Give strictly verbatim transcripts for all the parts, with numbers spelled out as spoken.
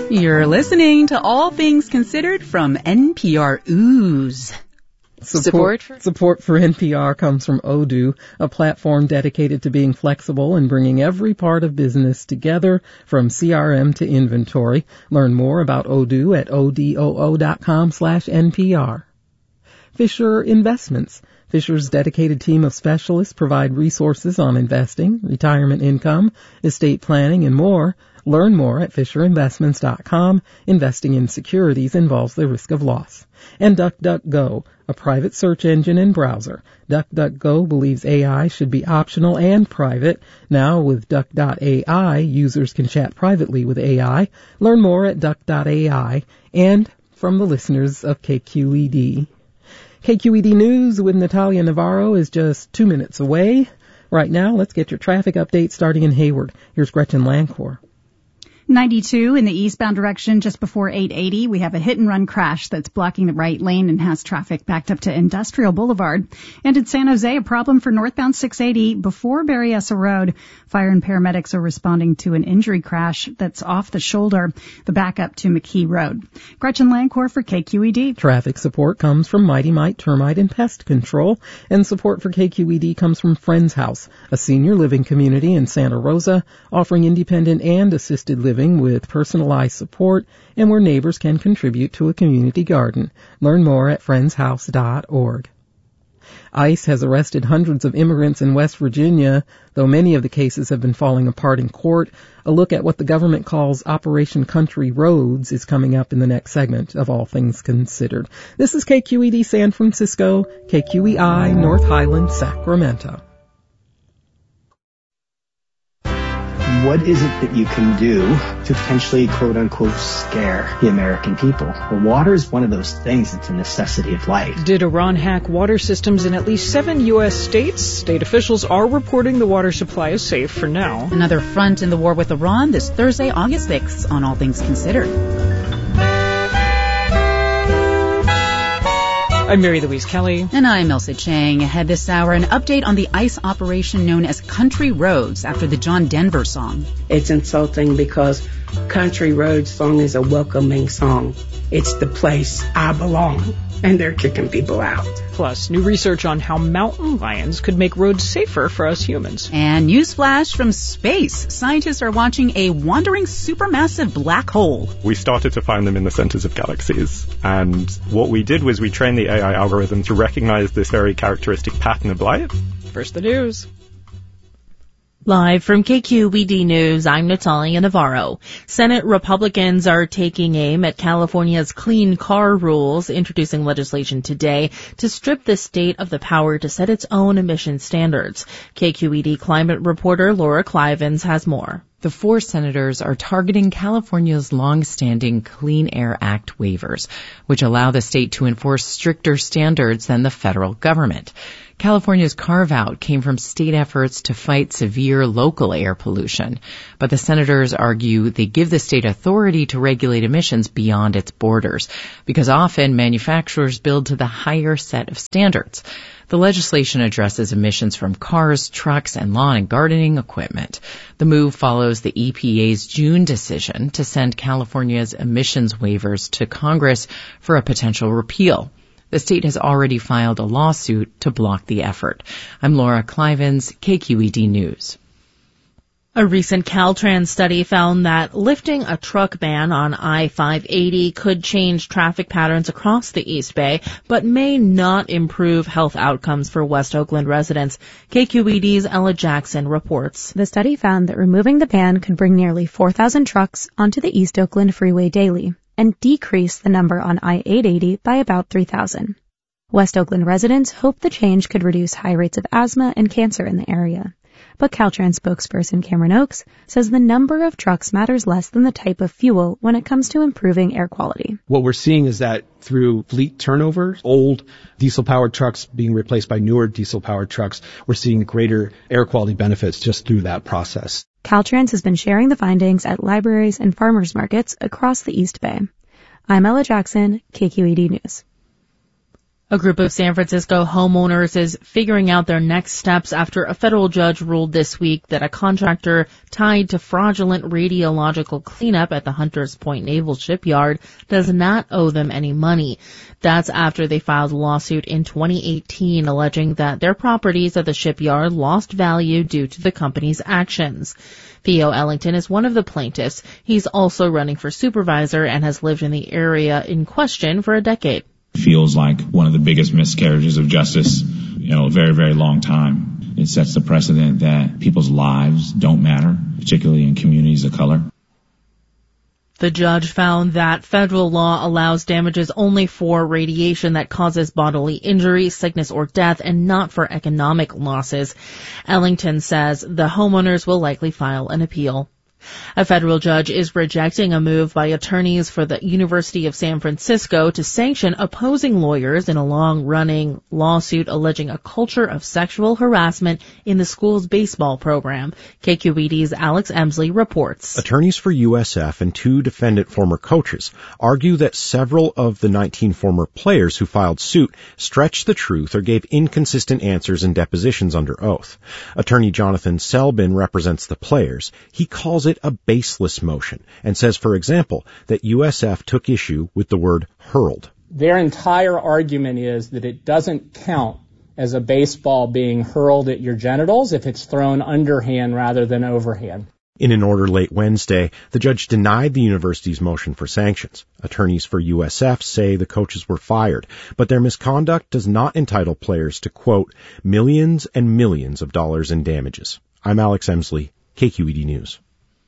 You're listening to All Things Considered from N P R Ooze. Support, support, for, support for N P R comes from Odoo, a platform dedicated to being flexible and bringing every part of business together, from C R M to inventory. Learn more about Odoo at odoo.com slash NPR. Fisher Investments. Fisher's dedicated team of specialists provide resources on investing, retirement income, estate planning, and more. Learn more at fisher investments dot com. Investing in securities involves the risk of loss. And DuckDuckGo, a private search engine and browser. DuckDuckGo believes A I should be optional and private. Now with Duck dot A I, users can chat privately with A I. Learn more at Duck dot A I. And from the listeners of K Q E D. K Q E D News with Natalia Navarro is just two minutes away. Right now, let's get your traffic update starting in Hayward. Here's Gretchen Lancourt. ninety-two in the eastbound direction just before eight eighty. We have a hit-and-run crash that's blocking the right lane and has traffic backed up to Industrial Boulevard. And in San Jose, a problem for northbound six eighty before Berryessa Road. Fire and paramedics are responding to an injury crash that's off the shoulder, the backup to McKee Road. Gretchen Lancourt for K Q E D. Traffic support comes from Mighty Mite Termite and Pest Control, and support for K Q E D comes from Friends House, a senior living community in Santa Rosa, offering independent and assisted living with personalized support and where neighbors can contribute to a community garden. Learn more at friends house dot org. ICE has arrested hundreds of immigrants in West Virginia, though many of the cases have been falling apart in court. A look at what the government calls Operation Country Roads is coming up in the next segment of All Things Considered. This is K Q E D San Francisco, K Q E I North Highland, Sacramento. What is it that you can do to potentially, quote-unquote, scare the American people? Well, water is one of those things that's a necessity of life. Did Iran hack water systems in at least seven U S states? State officials are reporting the water supply is safe for now. Another front in the war with Iran this Thursday, August sixth, on All Things Considered. I'm Mary Louise Kelly. And I'm Elsa Chang. Ahead this hour, an update on the ICE operation known as Country Roads after the John Denver song. It's insulting because Country Roads song is a welcoming song. It's the place I belong, and they're kicking people out. Plus, new research on how mountain lions could make roads safer for us humans. And newsflash from space. Scientists are watching a wandering supermassive black hole. We started to find them in the centers of galaxies. And what we did was we trained the A I algorithm to recognize this very characteristic pattern of light. First, the news. Live from K Q E D News, I'm Natalia Navarro. Senate Republicans are taking aim at California's clean car rules, introducing legislation today to strip the state of the power to set its own emission standards. K Q E D climate reporter Laura Clivens has more. The four senators are targeting California's long-standing Clean Air Act waivers, which allow the state to enforce stricter standards than the federal government. California's carve-out came from state efforts to fight severe local air pollution, but the senators argue they give the state authority to regulate emissions beyond its borders, because often manufacturers build to the higher set of standards. The legislation addresses emissions from cars, trucks, and lawn and gardening equipment. The move follows the E P A's June decision to send California's emissions waivers to Congress for a potential repeal. The state has already filed a lawsuit to block the effort. I'm Laura Clivens, K Q E D News. A recent Caltrans study found that lifting a truck ban on I five eighty could change traffic patterns across the East Bay, but may not improve health outcomes for West Oakland residents. K Q E D's Ella Jackson reports. The study found that removing the ban could bring nearly four thousand trucks onto the East Oakland Freeway daily and decrease the number on I eight eighty by about three thousand. West Oakland residents hope the change could reduce high rates of asthma and cancer in the area. But Caltrans spokesperson Cameron Oakes says the number of trucks matters less than the type of fuel when it comes to improving air quality. What we're seeing is that through fleet turnover, old diesel-powered trucks being replaced by newer diesel-powered trucks, we're seeing greater air quality benefits just through that process. Caltrans has been sharing the findings at libraries and farmers markets across the East Bay. I'm Ella Jackson, K Q E D News. A group of San Francisco homeowners is figuring out their next steps after a federal judge ruled this week that a contractor tied to fraudulent radiological cleanup at the Hunters Point Naval Shipyard does not owe them any money. That's after they filed a lawsuit in twenty eighteen alleging that their properties at the shipyard lost value due to the company's actions. Theo Ellington is one of the plaintiffs. He's also running for supervisor and has lived in the area in question for a decade. Feels like one of the biggest miscarriages of justice, you know, a very, very long time. It sets the precedent that people's lives don't matter, particularly in communities of color. The judge found that federal law allows damages only for radiation that causes bodily injury, sickness, or death, and not for economic losses. Ellington says the homeowners will likely file an appeal. A federal judge is rejecting a move by attorneys for the University of San Francisco to sanction opposing lawyers in a long-running lawsuit alleging a culture of sexual harassment in the school's baseball program. K Q E D's Alex Emsley reports. Attorneys for U S F and two defendant former coaches argue that several of the nineteen former players who filed suit stretched the truth or gave inconsistent answers in depositions under oath. Attorney Jonathan Selbin represents the players. He calls it a baseless motion and says, for example, that U S F took issue with the word hurled. Their entire argument is that it doesn't count as a baseball being hurled at your genitals if it's thrown underhand rather than overhand. In an order late Wednesday, the judge denied the university's motion for sanctions. Attorneys for U S F say the coaches were fired, but their misconduct does not entitle players to, quote, millions and millions of dollars in damages. I'm Alex Emsley, K Q E D News.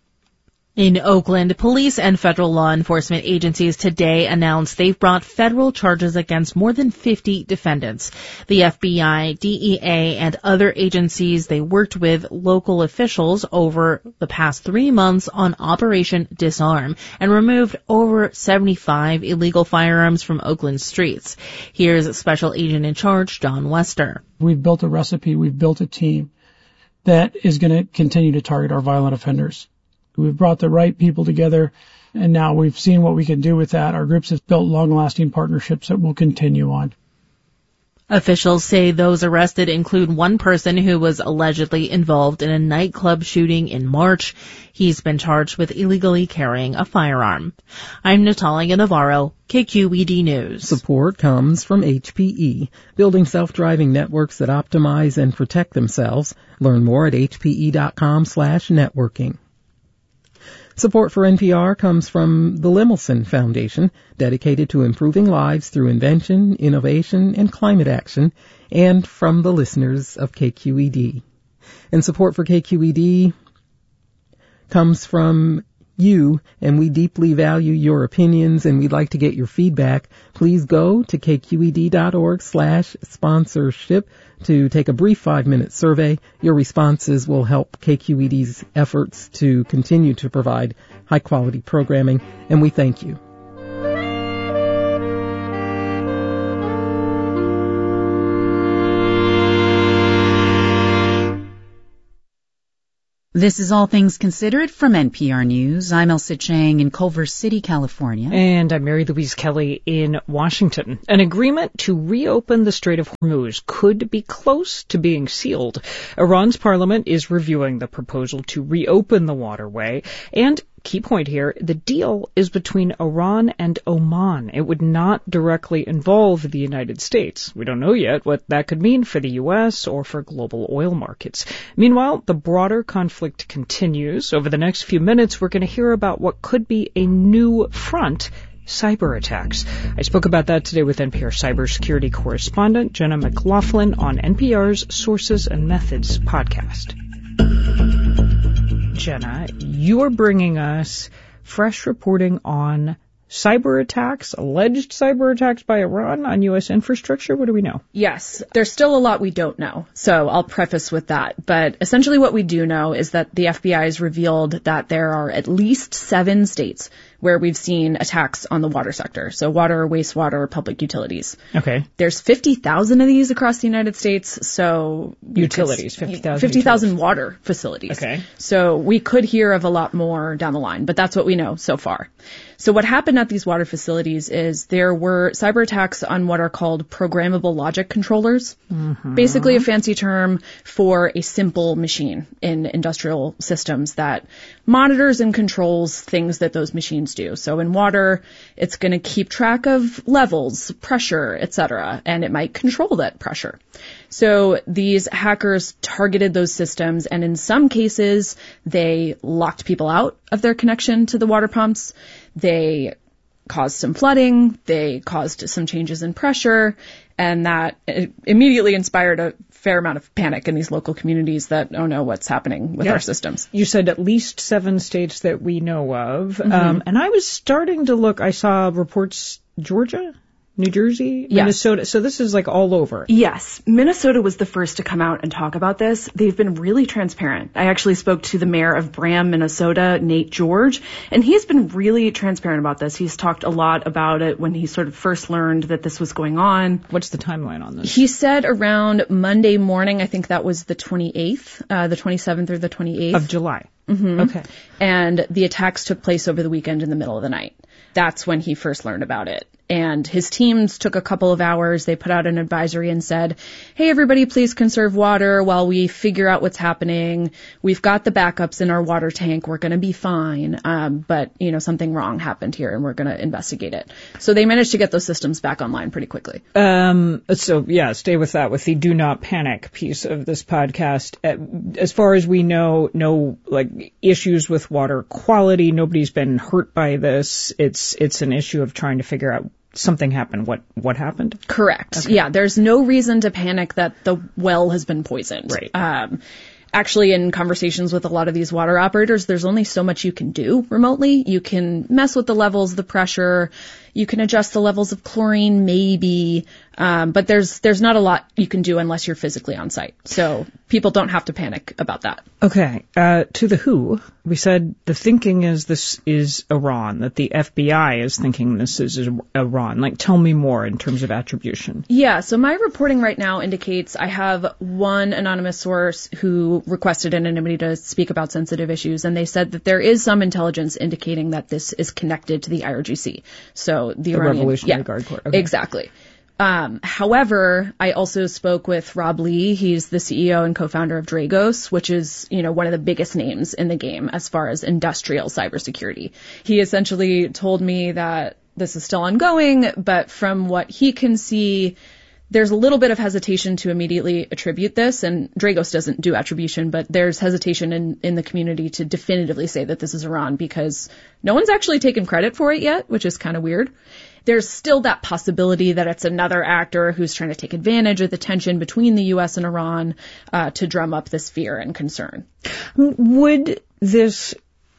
In Oakland, police and federal law enforcement agencies today announced they've brought federal charges against more than fifty defendants. The F B I, D E A, and other agencies they worked with local officials over the past three months on Operation Disarm and removed over seventy-five illegal firearms from Oakland streets. Here's Special Agent in Charge John Wester. We've built a recipe, we've built a team that is going to continue to target our violent offenders. We've brought the right people together, and now we've seen what we can do with that. Our groups have built long-lasting partnerships that will continue on. Officials say those arrested include one person who was allegedly involved in a nightclub shooting in March. He's been charged with illegally carrying a firearm. I'm Natalia Navarro, K Q E D News. Support comes from H P E, building self-driving networks that optimize and protect themselves. Learn more at H P E dot com slash networking. Support for N P R comes from the Lemelson Foundation, dedicated to improving lives through invention, innovation, and climate action, and from the listeners of K Q E D. And support for K Q E D comes from you, and we deeply value your opinions, and we'd like to get your feedback. Please go to K Q E D dot org slash sponsorship to take a brief five-minute survey. Your responses will help K Q E D's efforts to continue to provide high-quality programming, and we thank you. This is All Things Considered from N P R News. I'm Elsa Chang in Culver City, California. And I'm Mary Louise Kelly in Washington. An agreement to reopen the Strait of Hormuz could be close to being sealed. Iran's parliament is reviewing the proposal to reopen the waterway. And key point here, the deal is between Iran and Oman. It would not directly involve the United States. We don't know yet what that could mean for the U S or for global oil markets. Meanwhile, the broader conflict continues. Over the next few minutes, we're going to hear about what could be a new front, cyber attacks. I spoke about that today with N P R cybersecurity correspondent Jenna McLaughlin on N P R's Sources and Methods podcast. Jenna, you're bringing us fresh reporting on cyber attacks, alleged cyber attacks by Iran on U S infrastructure. What do we know? Yes, there's still a lot we don't know. So I'll preface with that. But essentially what we do know is that the F B I has revealed that there are at least seven states where we've seen attacks on the water sector. So water, wastewater, public utilities. Okay. There's fifty thousand of these across the United States. So utilities, fifty thousand. fifty thousand water facilities. Okay. So we could hear of a lot more down the line, but that's what we know so far. So what happened at these water facilities is there were cyber attacks on what are called programmable logic controllers, mm-hmm. basically a fancy term for a simple machine in industrial systems that monitors and controls things that those machines do. So in water, it's going to keep track of levels, pressure, et cetera, and it might control that pressure. So these hackers targeted those systems, and in some cases, they locked people out of their connection to the water pumps. They caused some flooding. They caused some changes in pressure, and that immediately inspired a fair amount of panic in these local communities that, oh no, what's happening with yeah. our systems? You said at least seven states that we know of. Mm-hmm. Um, and I was starting to look, I saw reports, Georgia? New Jersey, yes. Minnesota. So this is like all over. Yes. Minnesota was the first to come out and talk about this. They've been really transparent. I actually spoke to the mayor of Bram, Minnesota, Nate George, and he's been really transparent about this. He's talked a lot about it when he sort of first learned that this was going on. What's the timeline on this? He said around Monday morning, I think that was the twenty-eighth, uh, the twenty-seventh or the twenty-eighth. Of July. Mm-hmm. Okay. And the attacks took place over the weekend in the middle of the night. That's when he first learned about it. And his teams took a couple of hours. They put out an advisory and said, hey, everybody, please conserve water while we figure out what's happening. We've got the backups in our water tank. We're going to be fine. Um, but, you know, something wrong happened here and we're going to investigate it. So they managed to get those systems back online pretty quickly. Um, so, yeah, stay with that, with the do not panic piece of this podcast. As far as we know, no, like, issues with water quality. Nobody's been hurt by this. It's, it's an issue of trying to figure out something happened. What what happened? Correct. Okay. Yeah, there's no reason to panic that the well has been poisoned. Right. Um, actually, in conversations with a lot of these water operators, there's only so much you can do remotely. You can mess with the levels, the pressure. You can adjust the levels of chlorine, maybe, um, but there's there's not a lot you can do unless you're physically on site. So people don't have to panic about that. Okay. Uh, to the W H O, we said the thinking is this is Iran, that the F B I is thinking this is Iran. Like, tell me more in terms of attribution. Yeah. So my reporting right now indicates I have one anonymous source who requested anonymity to speak about sensitive issues, and they said that there is some intelligence indicating that this is connected to the I R G C. So the, the Iranian, Revolutionary yeah, Guard Corps. Okay. Exactly. Um, however, I also spoke with Rob Lee. He's the C E O and co-founder of Dragos, which is, you know, one of the biggest names in the game as far as industrial cybersecurity. He essentially told me that this is still ongoing, but from what he can see, there's a little bit of hesitation to immediately attribute this, and Dragos doesn't do attribution, but there's hesitation in, in the community to definitively say that this is Iran because no one's actually taken credit for it yet, which is kind of weird. There's still that possibility that it's another actor who's trying to take advantage of the tension between the U S and Iran uh, to drum up this fear and concern. Would this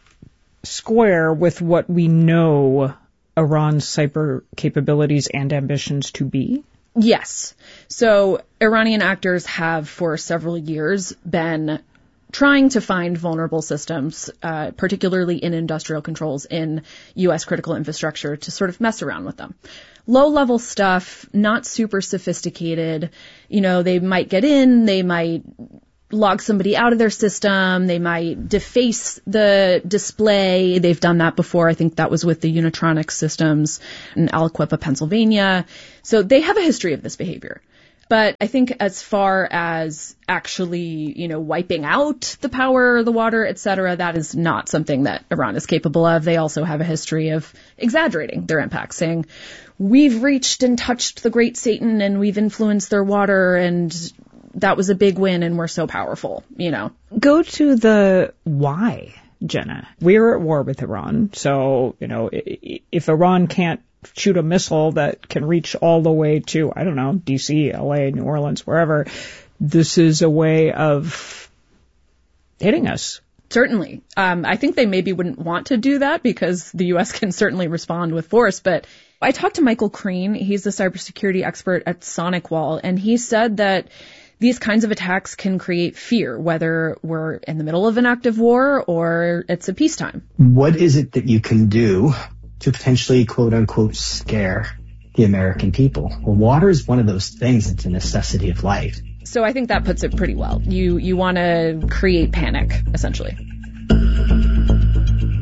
square with what we know Iran's cyber capabilities and ambitions to be? Yes. So Iranian actors have for several years been trying to find vulnerable systems, uh, particularly in industrial controls in U S critical infrastructure, to sort of mess around with them. Low-level stuff, not super sophisticated. You know, they might get in, they might log somebody out of their system, they might deface the display. They've done that before. I think that was with the Unitronics systems in Aliquippa, Pennsylvania. So they have a history of this behavior. But I think as far as actually, you know, wiping out the power, the water, et cetera, that is not something that Iran is capable of. They also have a history of exaggerating their impact, saying, we've reached and touched the great Satan and we've influenced their water and that was a big win and we're so powerful, you know. Go to the why, Jenna. We're at war with Iran. So, you know, if Iran can't shoot a missile that can reach all the way to, I don't know, D C, L A, New Orleans, wherever, this is a way of hitting us. Certainly. Um, I think they maybe wouldn't want to do that because the U S can certainly respond with force. But I talked to Michael Crean. He's the cybersecurity expert at SonicWall, and he said that these kinds of attacks can create fear, whether we're in the middle of an active war or it's a peacetime. What is it that you can do to potentially, quote unquote, scare the American people? Well, water is one of those things that's a necessity of life. So I think that puts it pretty well. You, you want to create panic, essentially.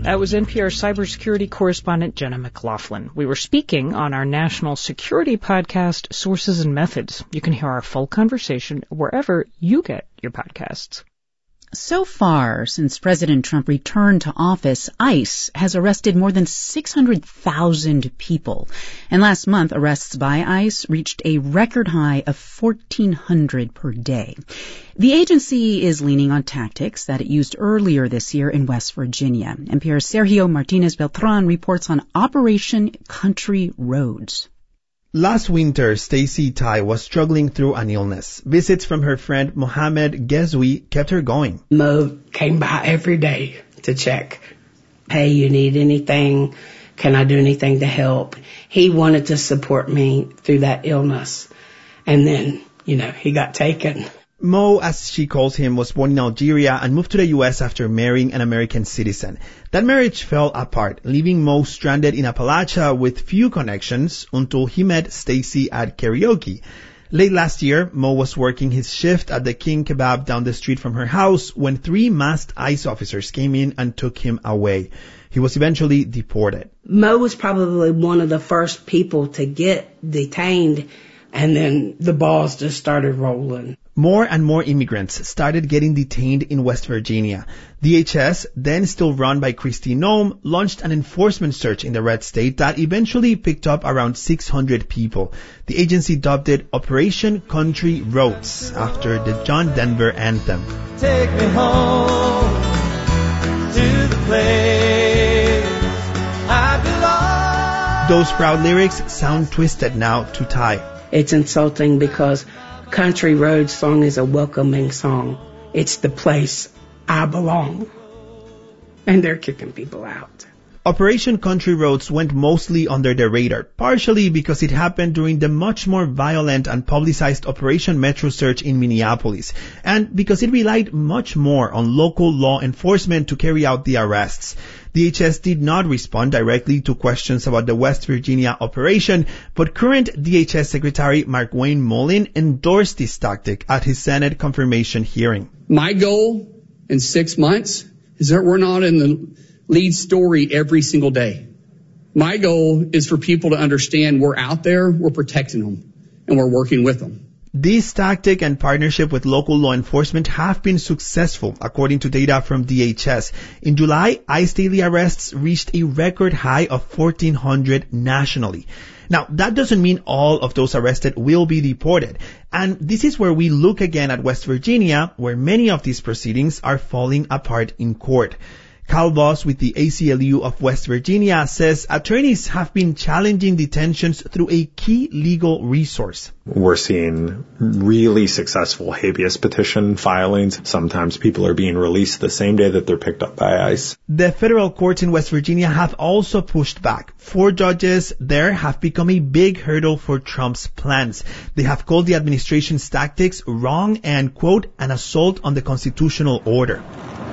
That was N P R cybersecurity correspondent Jenna McLaughlin. We were speaking on our national security podcast, Sources and Methods. You can hear our full conversation wherever you get your podcasts. So far, since President Trump returned to office, ICE has arrested more than six hundred thousand people. And last month, arrests by ICE reached a record high of fourteen hundred per day. The agency is leaning on tactics that it used earlier this year in West Virginia. N P R's Sergio Martinez Beltran reports on Operation Country Roads. Last winter, Stacy Tai was struggling through an illness. Visits from her friend Mohammed Ghezwi kept her going. Mo came by every day to check. Hey, you need anything? Can I do anything to help? He wanted to support me through that illness. And then, you know, he got taken. Mo, as she calls him, was born in Algeria and moved to the U S after marrying an American citizen. That marriage fell apart, leaving Mo stranded in Appalachia with few connections until he met Stacy at karaoke. Late last year, Mo was working his shift at the King Kebab down the street from her house when three masked ICE officers came in and took him away. He was eventually deported. Mo was probably one of the first people to get detained, and then the balls just started rolling. More and more immigrants started getting detained in West Virginia. D H S, then still run by Kristi Noem, launched an enforcement search in the red state that eventually picked up around six hundred people. The agency dubbed it Operation Country Roads after the John Denver anthem. Take me home to the place I belong. Those proud lyrics sound twisted now to Tai. It's insulting because Country Roads song is a welcoming song. It's the place I belong. And they're kicking people out. Operation Country Roads went mostly under the radar, partially because it happened during the much more violent and publicized Operation Metro Search in Minneapolis, and because it relied much more on local law enforcement to carry out the arrests. D H S did not respond directly to questions about the West Virginia operation, but current D H S Secretary Markwayne Mullin endorsed this tactic at his Senate confirmation hearing. My goal in six months is that we're not in the lead story every single day. My goal is for people to understand we're out there, we're protecting them, and we're working with them. This tactic and partnership with local law enforcement have been successful, according to data from D H S. In July, ICE daily arrests reached a record high of fourteen hundred nationally. Now, that doesn't mean all of those arrested will be deported. And this is where we look again at West Virginia, where many of these proceedings are falling apart in court. Cal Voss with the A C L U of West Virginia says attorneys have been challenging detentions through a key legal resource. We're seeing really successful habeas petition filings. Sometimes people are being released the same day that they're picked up by ICE. The federal courts in West Virginia have also pushed back. Four judges there have become a big hurdle for Trump's plans. They have called the administration's tactics wrong and, quote, an assault on the constitutional order.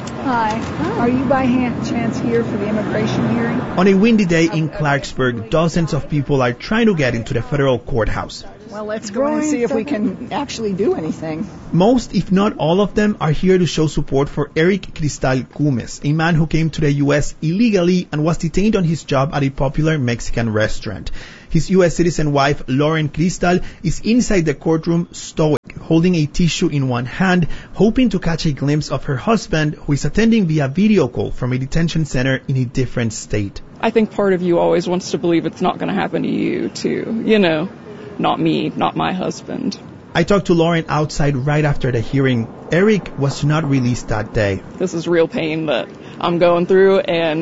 Hi. Are you by hand, chance here for the immigration hearing? On a windy day in Clarksburg, dozens of people are trying to get into the federal courthouse. Well, let's go and see if we can actually do anything. Most, if not all of them, are here to show support for Eric Cristal Cumes, a man who came to the U S illegally and was detained on his job at a popular Mexican restaurant. His U S citizen wife, Lauren Cristal, is inside the courtroom stoic, holding a tissue in one hand, hoping to catch a glimpse of her husband, who is attending via video call from a detention center in a different state. I think part of you always wants to believe it's not going to happen to you, too. You know, not me, not my husband. I talked to Lauren outside right after the hearing. Eric was not released that day. This is real pain that I'm going through and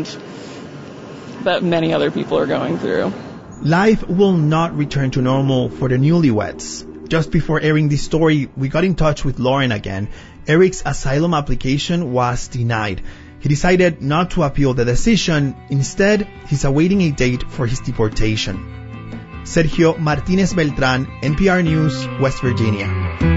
that many other people are going through. Life will not return to normal for the newlyweds. Just before airing this story, we got in touch with Lauren again. Eric's asylum application was denied. He decided not to appeal the decision. Instead, he's awaiting a date for his deportation. Sergio Martinez Beltran, N P R News, West Virginia.